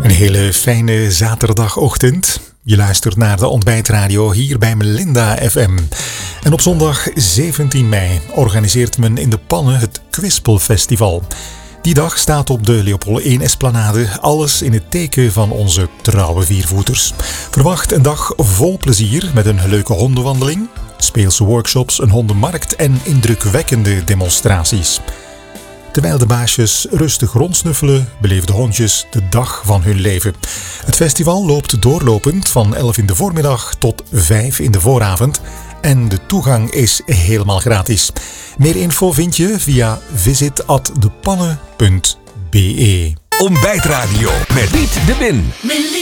Een hele fijne zaterdagochtend. Je luistert naar de Ontbijtradio hier bij Melinda FM. En op zondag 17 mei organiseert men in de Pannen het Kwispelfestival. Die dag staat op de Leopold 1 Esplanade alles in het teken van onze trouwe viervoeters. Verwacht een dag vol plezier met een leuke hondenwandeling, speelse workshops, een hondenmarkt en indrukwekkende demonstraties. Terwijl de baasjes rustig rondsnuffelen, beleven de hondjes de dag van hun leven. Het festival loopt doorlopend van 11 in de voormiddag tot 5 in de vooravond. En de toegang is helemaal gratis. Meer info vind je via visit@depannen.be. Ontbijtradio met Piet de Win.